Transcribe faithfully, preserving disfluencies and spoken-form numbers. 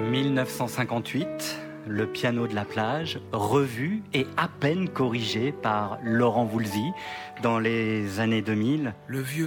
mille neuf cent cinquante-huit, le piano de la plage, revu et à peine corrigé par Laurent Voulzy dans les années deux mille. Le vieux